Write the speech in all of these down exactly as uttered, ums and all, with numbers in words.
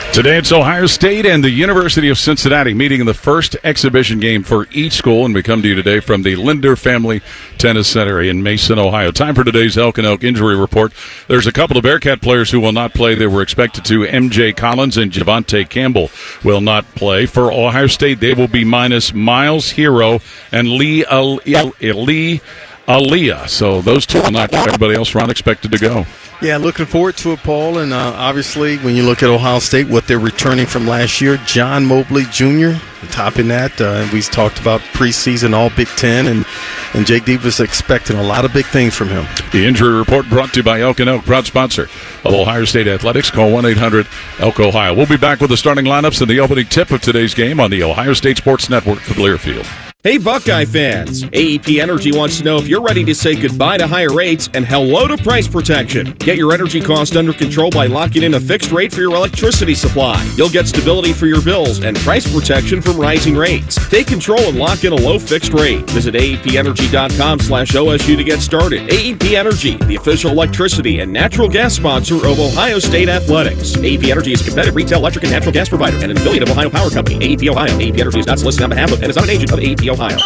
Today it's Ohio State and the University of Cincinnati meeting in the first exhibition game for each school, and we come to you today from the Linder Family Tennis Center in Mason, Ohio. Time for today's Elk and Elk injury report. There's a couple of Bearcat players who will not play. They were expected to. M J Collins and Javante Campbell will not play. For Ohio State, they will be minus Miles Hero and Lee Al- Al- Lee Aliyah. So those two will not. Everybody else are unexpected to go. Yeah, looking forward to it, Paul. And uh, obviously, when you look at Ohio State, what they're returning from last year, John Mobley Junior, topping that. Uh, we talked about preseason All Big Ten, and, and Jake Deeb was expecting a lot of big things from him. The injury report brought to you by Elk and Elk, proud sponsor of Ohio State Athletics. Call one eight hundred elk ohio. We'll be back with the starting lineups and the opening tip of today's game on the Ohio State Sports Network for Learfield. Hey Buckeye fans, A E P Energy wants to know if you're ready to say goodbye to higher rates and hello to price protection. Get your energy cost under control by locking in a fixed rate for your electricity supply. You'll get stability for your bills and price protection from rising rates. Take control and lock in a low fixed rate. Visit A E P energy dot com slash O S U to get started. A E P Energy, the official electricity and natural gas sponsor of Ohio State Athletics. A E P Energy is a competitive retail electric and natural gas provider and an affiliate of Ohio Power Company. A E P Ohio. A E P Energy is not solicited on behalf of and is not an agent of A E P Ohio.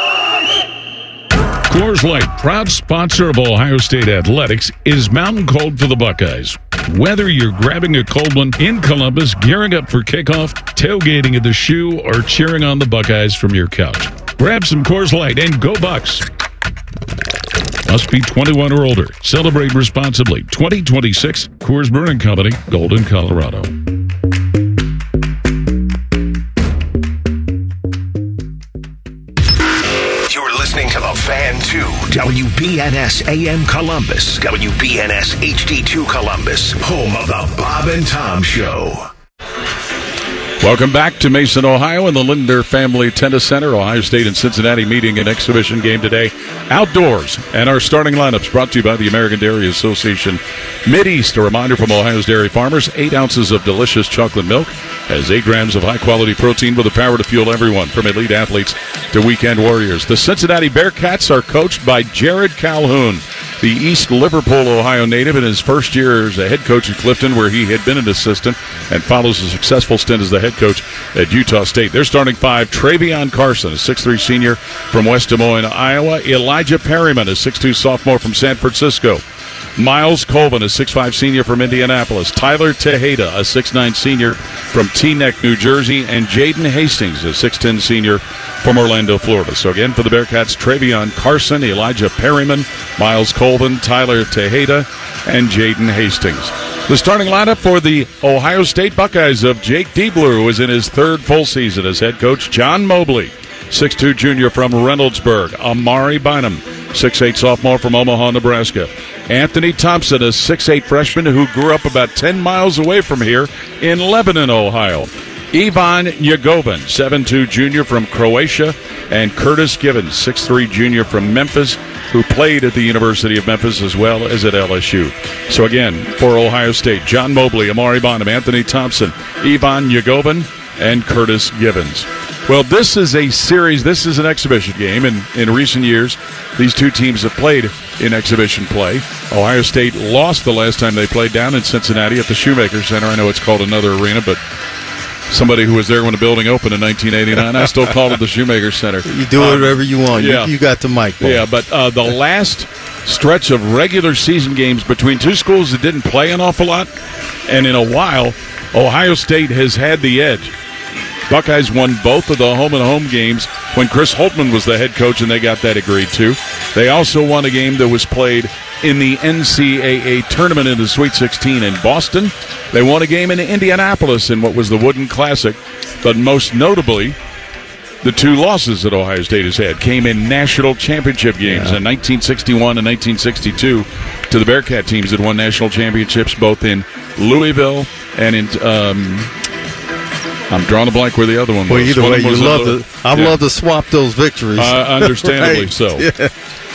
Coors Light, proud sponsor of Ohio State Athletics, is mountain cold for the Buckeyes. Whether you're grabbing a cold one in Columbus, gearing up for kickoff, tailgating at the Shoe, or cheering on the Buckeyes from your couch, grab some Coors Light and go Bucks. Must be twenty-one or older. Celebrate responsibly. twenty twenty-six Coors Brewing Company, Golden, Colorado. Listening to the Fan two, W B N S A M Columbus, W B N S H D two Columbus, home of the Bob and Tom Show. Welcome back to Mason, Ohio, and the Linder Family Tennis Center. Ohio State and Cincinnati meeting an exhibition game today outdoors. And our starting lineups brought to you by the American Dairy Association Mideast. A reminder from Ohio's dairy farmers, eight ounces of delicious chocolate milk has eight grams of high-quality protein with the power to fuel everyone, from elite athletes to weekend warriors. The Cincinnati Bearcats are coached by Jared Calhoun, the East Liverpool, Ohio native, in his first year as a head coach at Clifton, where he had been an assistant, and follows a successful stint as the head coach at Utah State. They're starting five: Travion Carson, a six three senior from West Des Moines, Iowa; Elijah Perryman, a six two sophomore from San Francisco; Miles Colvin, a six five senior from Indianapolis; Tyler Tejeda, a six nine senior from Teaneck, New Jersey; and Jaden Hastings, a six ten senior from Orlando, Florida. So again, for the Bearcats, Travion Carson, Elijah Perryman, Miles Colvin, Tyler Tejeda, and Jaden Hastings. The starting lineup for the Ohio State Buckeyes of Jake Diebler, who is in his third full season as head coach; John Mobley, six two junior from Reynoldsburg; Amari Bynum, six eight sophomore from Omaha, Nebraska; Anthony Thompson, a six eight freshman who grew up about ten miles away from here in Lebanon, Ohio; Ivan Yagovin, seven two junior from Croatia; and Curtis Givens, six three junior from Memphis, who played at the University of Memphis as well as at L S U. So again, for Ohio State, John Mobley, Amari Bynum, Anthony Thompson, Ivan Yagovin, and Curtis Givens. Well, this is a series, this is an exhibition game, and in recent years, these two teams have played in exhibition play. Ohio State lost the last time they played down in Cincinnati at the Shoemaker Center. I know it's called another arena, but somebody who was there when the building opened in nineteen eighty-nine, I still call it the Shoemaker Center. You do um, whatever you want. Yeah. You, you got the mic, Paul. Yeah, but uh, the last stretch of regular season games between two schools that didn't play an awful lot, and in a while, Ohio State has had the edge. Buckeyes won both of the home-and-home games when Chris Holtmann was the head coach, and they got that agreed to. They also won a game that was played in the N C double A tournament in the Sweet sixteen in Boston. They won a game in Indianapolis in what was the Wooden Classic. But most notably, the two losses that Ohio State has had came in national championship games yeah. in nineteen sixty-one and nineteen sixty-two to the Bearcat teams that won national championships both in Louisville and in um, I'm drawing a blank where the other one was. Well, either one way, you love a, to. I yeah. love to swap those victories. Uh, understandably right. so. Yeah.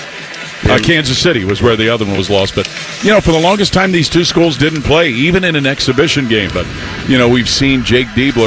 Uh, Kansas City was where the other one was lost. But, you know, for the longest time, these two schools didn't play, even in an exhibition game. But, you know, we've seen Jake Diebler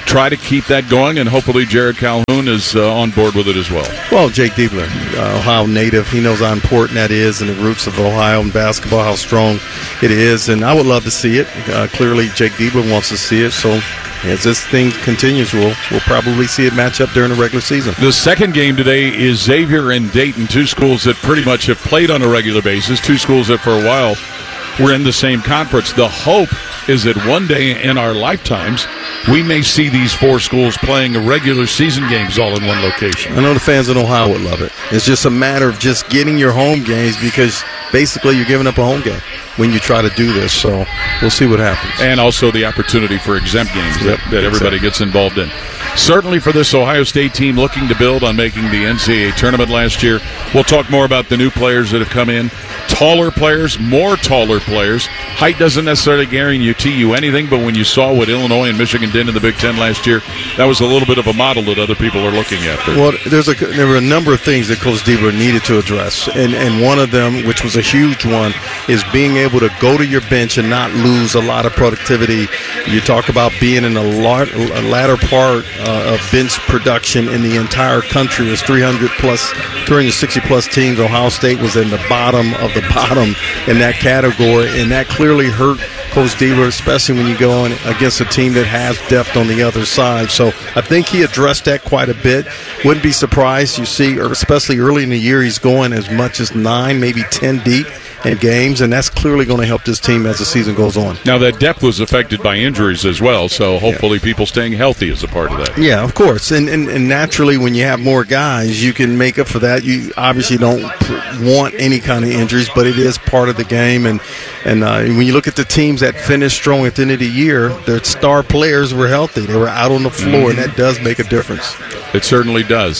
try to keep that going, and hopefully Jared Calhoun is uh, on board with it as well. Well, Jake Diebler, uh, Ohio native, he knows how important that is and the roots of Ohio and basketball, how strong it is, and I would love to see it. Uh, clearly, Jake Diebler wants to see it, so as this thing continues, we'll, we'll probably see it match up during the regular season. The second game today is Xavier and Dayton, two schools that pretty much have played on a regular basis, two schools that for a while were in the same conference. The hope is that one day in our lifetimes, we may see these four schools playing regular season games all in one location. I know the fans in Ohio would love it. It's just a matter of just getting your home games, because basically you're giving up a home game when you try to do this. So we'll see what happens. And also the opportunity for exempt games Yep, that, that everybody exactly. gets involved in. Certainly for this Ohio State team looking to build on making the N C double A tournament last year. We'll talk more about the new players that have come in. Taller players, more taller players. Height doesn't necessarily guarantee you anything, but when you saw what Illinois and Michigan did in the Big Ten last year, that was a little bit of a model that other people are looking at. Well, there's a, there were a number of things that Coach Diebler needed to address, and, and one of them, which was a huge one, is being able to go to your bench and not lose a lot of productivity. You talk about being in a, lar- a latter part uh, of bench production in the entire country. There's three hundred plus, three hundred sixty plus teams. Ohio State was in the bottom of the bottom in that category, and that clearly hurt Coach Diebler, especially when you go on against a team that has depth on the other side. So I think he addressed that quite a bit. Wouldn't be surprised you see, or especially early in the year, he's going as much as nine, maybe ten deep in games, and that's clearly going to help this team as the season goes on. Now, that depth was affected by injuries as well, so hopefully yeah. people staying healthy is a part of that. Yeah, of course. And, and and naturally, when you have more guys, you can make up for that. You obviously don't want any kind of injuries, but it is part of the game. And, and uh, when you look at the teams that finished strong at the end of the year, their star players were healthy. They were out on the floor, mm-hmm. and that does make a difference. It certainly does.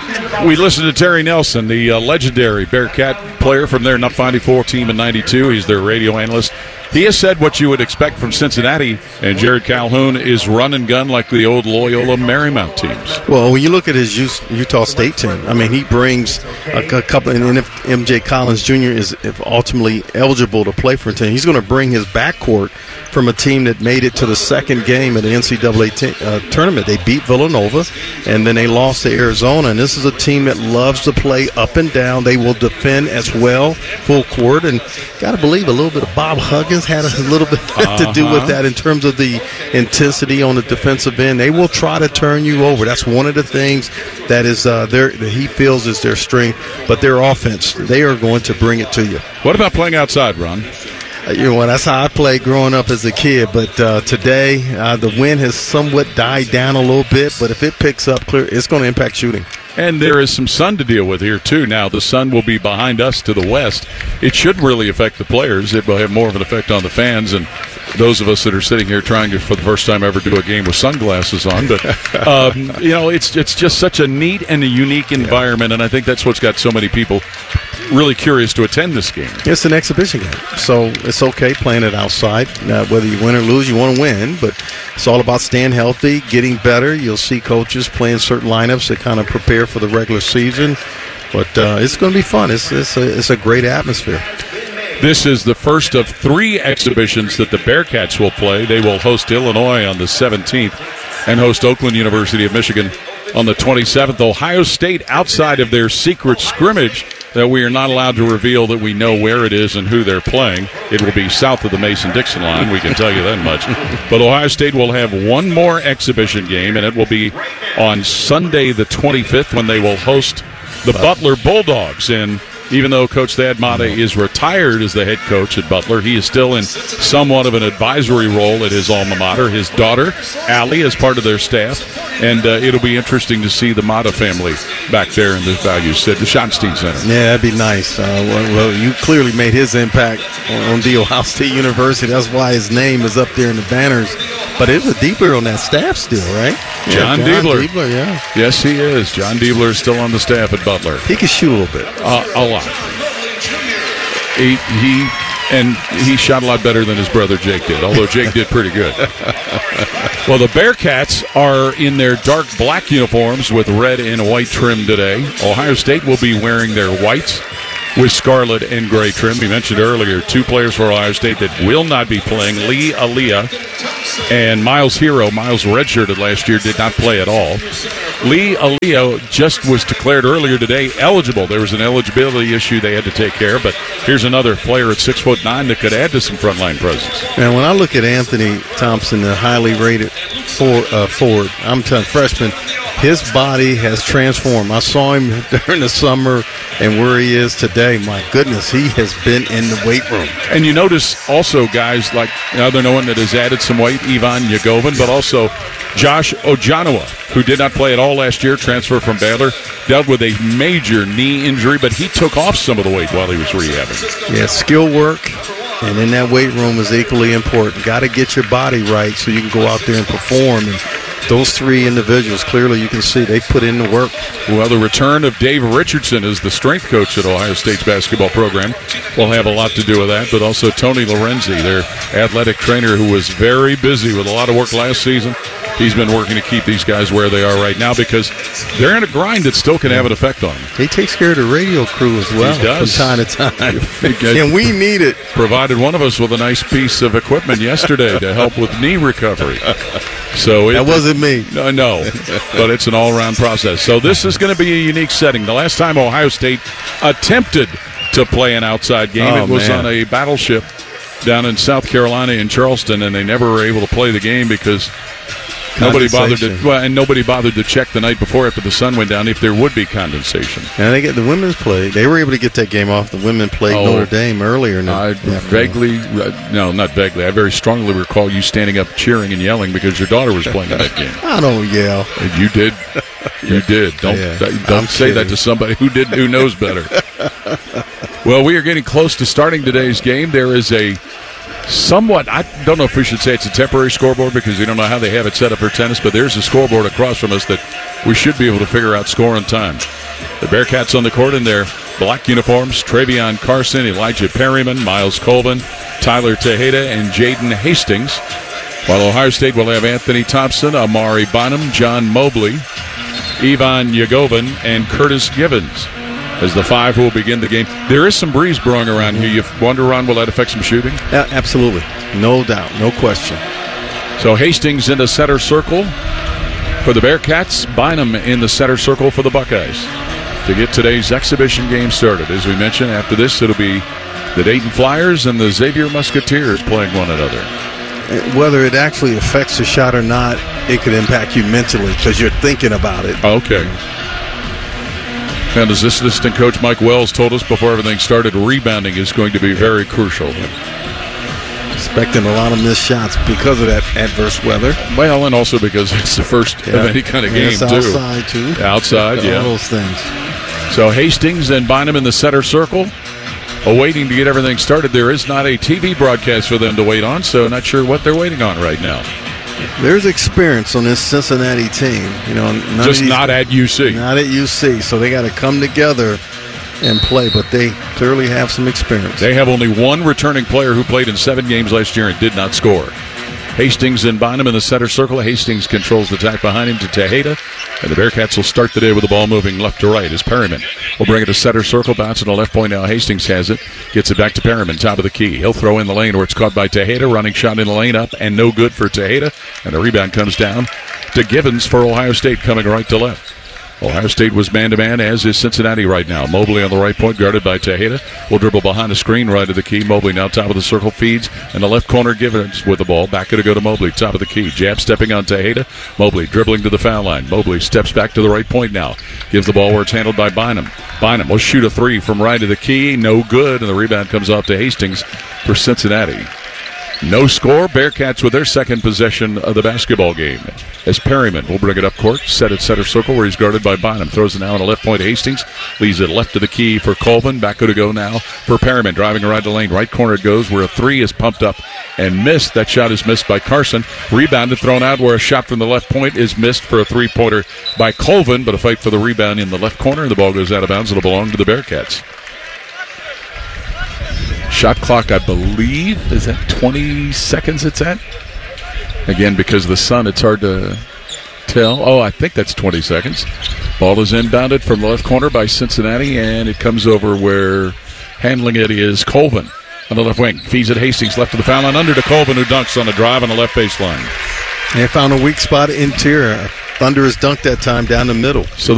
We listened to Terry Nelson, the uh, legendary Bearcat player from their ninety-four team in ninety-two. He's their radio analyst. He has said what you would expect from Cincinnati, and Jared Calhoun is run and gun like the old Loyola Marymount teams. Well, when you look at his Utah State team, I mean, he brings a, a couple, and if M J Collins Junior is ultimately eligible to play for a team, he's going to bring his backcourt from a team that made it to the second game of the N C double A t- uh, tournament. They beat Villanova, and then they lost to Arizona, and this is a team that loves to play up and down. They will defend as well, full court, and got to believe a little bit of Bob Huggins had a little bit uh-huh. to do with that in terms of the intensity on the defensive end. They will try to turn you over. That's one of the things that is uh, their, that he feels is their strength. But their offense, they are going to bring it to you. What about playing outside, Ron? Uh, you know what? That's how I played growing up as a kid. But uh, today, uh, the wind has somewhat died down a little bit. But if it picks up clear, it's going to impact shooting. And there is some sun to deal with here, too. Now, the sun will be behind us to the west. It should really affect the players. It will have more of an effect on the fans and those of us that are sitting here trying to, for the first time ever, do a game with sunglasses on. But, um, you know, it's it's just such a neat and a unique environment, and I think that's what's got so many people really curious to attend this game. It's an exhibition game, so it's okay playing it outside. Uh, whether you win or lose, you want to win, but it's all about staying healthy, getting better. You'll see coaches playing certain lineups that kind of prepare for the regular season, but uh, it's going to be fun. It's, it's, a, it's a great atmosphere. This is the first of three exhibitions that the Bearcats will play. They will host Illinois on the seventeenth and host Oakland University of Michigan on the twenty-seventh. Ohio State, outside of their secret scrimmage that we are not allowed to reveal that we know where it is and who they're playing. It will be south of the Mason-Dixon line, we can tell you that much. But Ohio State will have one more exhibition game, and it will be on Sunday the twenty-fifth when they will host the Butler Bulldogs. And even though Coach Thad Matta is retired as the head coach at Butler, he is still in somewhat of an advisory role at his alma mater. His daughter, Allie, is part of their staff, and uh, it'll be interesting to see the Matta family back there in the Value Center, the Schottenstein Center. Yeah, that'd be nice. Uh, well, well, you clearly made his impact on, on the Ohio State University. That's why his name is up there in the banners. But there's a Diebler on that staff still, right? Yeah, John, John Diebler. Diebler. Yeah. Yes, he is. John Diebler is still on the staff at Butler. He can shoot a little bit. Uh, a lot. He, he and he shot a lot better than his brother Jake did, although Jake did pretty good. Well, the Bearcats are in their dark black uniforms with red and white trim today. Ohio State will be wearing their whites with scarlet and gray trim. We mentioned earlier two players for Ohio State that will not be playing. Lee Aliyah And Miles Hero, Miles redshirted last year, did not play at all. Lee Aleo just was declared earlier today eligible. There was an eligibility issue they had to take care of, but here's another player at six foot nine that could add to some frontline presence. And when I look at Anthony Thompson, the highly rated for, uh, forward, I'm telling freshman, his body has transformed. I saw him during the summer and where he is today. My goodness, he has been in the weight room. And you notice also guys like another one that has added some weight, Ivan Yagovin, but also Josh Ojanawa, who did not play at all last year, transfer from Baylor, dealt with a major knee injury, but he took off some of the weight while he was rehabbing. Yeah, skill work. And in that weight room is equally important. Got to get your body right so you can go out there and perform. And those three individuals, clearly you can see they put in the work. Well, the return of Dave Richardson as the strength coach at Ohio State's basketball program will have a lot to do with that, but also Tony Lorenzi, their athletic trainer, who was very busy with a lot of work last season. He's been working to keep these guys where they are right now because they're in a grind that still can have an effect on them. He takes care of the radio crew as well he does. from time to time. And we need it. Provided one of us with a nice piece of equipment yesterday to help with knee recovery. So it, that wasn't me. No, no, but it's an all-around process. So this is going to be a unique setting. The last time Ohio State attempted to play an outside game, oh, it was man. on a battleship down in South Carolina in Charleston, and they never were able to play the game because nobody bothered to, well, and nobody bothered to check the night before after the sun went down if there would be condensation. And they get the women's play. They were able to get that game off. The women played oh, Notre Dame earlier. In the, I vaguely, uh, no, not vaguely. I very strongly recall you standing up, cheering and yelling because your daughter was playing in that game. I don't yell. You did. You did. Don't yeah, don't I'm say kidding. that to somebody who didn't, who knows better. Well, we are getting close to starting today's game. There is a somewhat, I don't know if we should say it's a temporary scoreboard because we don't know how they have it set up for tennis, but there's a scoreboard across from us that we should be able to figure out score in time. The Bearcats on the court in their black uniforms: Travion Carson, Elijah Perryman, Miles Colvin, Tyler Tejeda, and Jaden Hastings. While Ohio State will have Anthony Thompson, Amari Bonham, John Mobley, Ivan Yagovin, and Curtis Givens as the five who will begin the game. There is some breeze brewing around here. You wonder, Ron, will that affect some shooting? Yeah, absolutely. No doubt. No question. So Hastings in the center circle for the Bearcats. Bynum in the center circle for the Buckeyes to get today's exhibition game started. As we mentioned, after this, it'll be the Dayton Flyers and the Xavier Musketeers playing one another. Whether it actually affects the shot or not, it could impact you mentally because you're thinking about it. Okay. And as assistant coach Mike Wells told us before everything started, rebounding is going to be very crucial. Expecting a lot of missed shots because of that adverse weather. Well, and also because it's the first yeah. of any kind of game, it's too. outside, too. Outside, all yeah. All those things. So Hastings and Bynum in the center circle, awaiting to get everything started. There is not a T V broadcast for them to wait on, so not sure what they're waiting on right now. There's experience on this Cincinnati team. You know, none Just of these, not at U C. Not at U C, so they got to come together and play, but they clearly have some experience. They have only one returning player who played in seven games last year and did not score. Hastings and Bynum in the center circle. Hastings controls the attack behind him to Tejeda. And the Bearcats will start the day with the ball moving left to right as Perryman will bring it to center circle. Bounce to the left point now. Hastings has it. Gets it back to Perryman, top of the key. He'll throw in the lane where it's caught by Tejeda. Running shot in the lane up and no good for Tejeda. And the rebound comes down to Givens for Ohio State, coming right to left. Ohio State was man-to-man, as is Cincinnati right now. Mobley on the right point, guarded by Tejeda. Will dribble behind the screen, right of the key. Mobley now top of the circle, feeds. In the left corner, Givens with the ball. Back to go to Mobley, top of the key. Jab stepping on Tejeda. Mobley dribbling to the foul line. Mobley steps back to the right point now. Gives the ball where it's handled by Bynum. Bynum will shoot a three from right of the key. No good, and the rebound comes off to Hastings for Cincinnati. No score. Bearcats with their second possession of the basketball game. As Perryman will bring it up court, set at center circle where he's guarded by Bynum. Throws it now on the left point to Hastings. Leaves it left to the key for Colvin. Back to go now for Perryman. Driving around the lane. Right corner it goes where a three is pumped up and missed. That shot is missed by Carson. Rebounded, thrown out where a shot from the left point is missed for a three-pointer by Colvin. But a fight for the rebound in the left corner. The ball goes out of bounds. It'll belong to the Bearcats. Shot clock, I believe, is at twenty seconds it's at? Again, because of the sun, it's hard to tell. Oh, I think that's twenty seconds. Ball is inbounded from the left corner by Cincinnati, and it comes over where handling it is Colvin. on the left wing. Feeds it Hastings, left to the foul line, under to Colvin, who dunks on the drive on the left baseline. They found a weak spot interior. Thunder has dunked that time down the middle. So